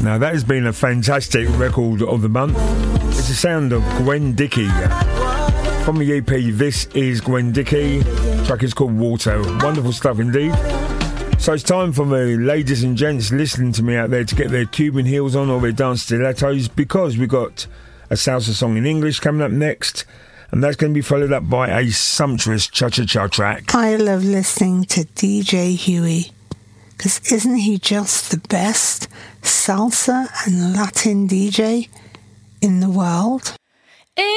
Now that has been a fantastic record of the month. It's the sound of Gwen Dickey. From the EP, this is Gwen Dickey. The track is called Water. Wonderful stuff indeed. So it's time for the ladies and gents listening to me out there to get their Cuban heels on or their dance stilettos, because we've got a salsa song in English coming up next, and that's going to be followed up by a sumptuous cha-cha-cha track. I love listening to DJ Huey, because isn't he just the best salsa and Latin DJ in the world?